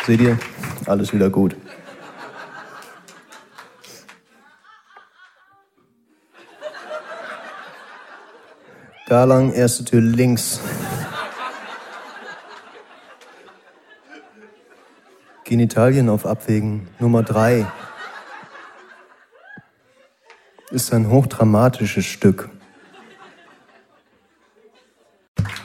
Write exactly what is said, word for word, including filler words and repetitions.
Seht ihr? Alles wieder gut. Da lang, erste Tür links. Genitalien auf Abwägen, Nummer drei. Ist ein hochdramatisches Stück.